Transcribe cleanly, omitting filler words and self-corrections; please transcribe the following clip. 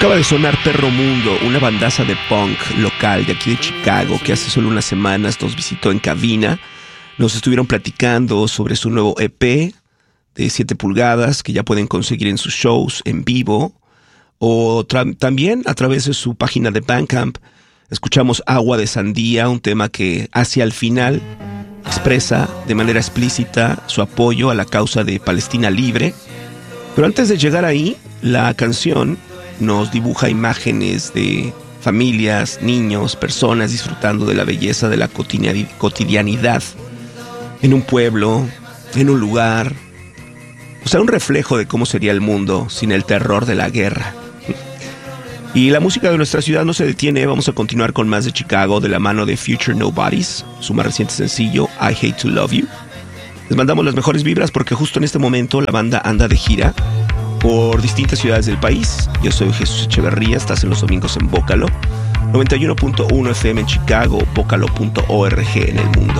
Acaba de sonar Perro Mundo, una bandaza de punk local de aquí de Chicago que hace solo unas semanas nos visitó en cabina. Nos estuvieron platicando sobre su nuevo EP de 7 pulgadas que ya pueden conseguir en sus shows en vivo o también a través de su página de Bandcamp. Escuchamos Agua de Sandía, un tema que hacia el final expresa de manera explícita su apoyo a la causa de Palestina libre. Pero antes de llegar ahí, la canción nos dibuja imágenes de familias, niños, personas disfrutando de la belleza de la cotidianidad en un pueblo, en un lugar. O sea, un reflejo de cómo sería el mundo sin el terror de la guerra. Y la música de nuestra ciudad no se detiene. Vamos a continuar con más de Chicago de la mano de Future Nobodies, su más reciente sencillo, I Hate to Love You. Les mandamos las mejores vibras porque justo en este momento la banda anda de gira por distintas ciudades del país. Yo soy Jesús Echeverría, estás en los domingos en Bócalo, 91.1 FM en Chicago, bócalo.org en el mundo.